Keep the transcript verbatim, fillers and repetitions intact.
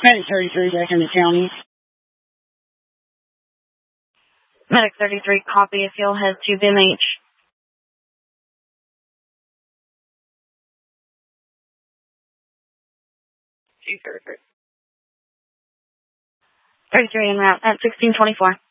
Medic thirty-three back in the county. Medic thirty-three, copy. If you'll head to B M H. thirty-three en route at sixteen twenty-four.